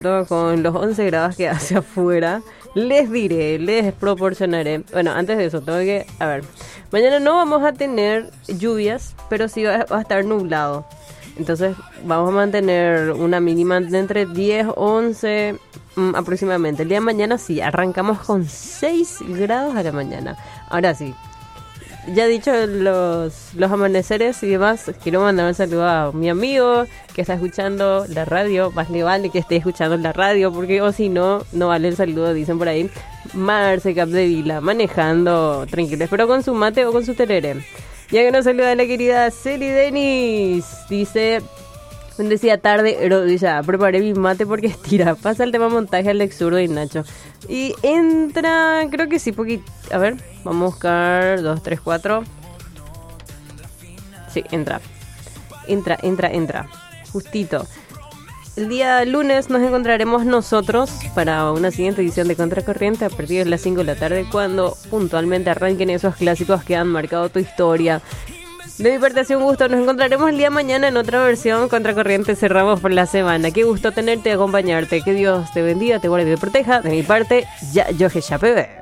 con los 11 grados que hace afuera, les diré, les proporcionaré. Bueno, antes de eso, tengo que... A ver, mañana no vamos a tener lluvias, pero sí va a estar nublado. Entonces, vamos a mantener una mínima de entre 10, 11 aproximadamente. El día de mañana sí, arrancamos con 6 grados a la mañana. Ahora sí. Ya dicho los amaneceres y demás, quiero mandar un saludo a mi amigo que está escuchando la radio. Más le vale que esté escuchando la radio, porque o si no, no vale el saludo, dicen por ahí. Marce Capdevila, manejando tranquilo, pero con su mate o con su tereré. Ya que nos saluda la querida Celi Denis, dice... Decía tarde, pero ya preparé mi mate porque estira. Pasa el tema montaje, Alex Zurdo y Nacho. Y entra, creo que sí, porque... A ver, vamos a buscar 2, 3, 4. Sí, entra. Entra. Justito. El día lunes nos encontraremos nosotros para una siguiente edición de Contracorriente a partir de las 5 de la tarde, cuando puntualmente arranquen esos clásicos que han marcado tu historia. De mi parte ha sido un gusto. Nos encontraremos el día de mañana en otra versión Contracorriente. Cerramos por la semana. Qué gusto tenerte y acompañarte. Que Dios te bendiga, te guarde y te proteja. De mi parte, ya, yo, Pebe.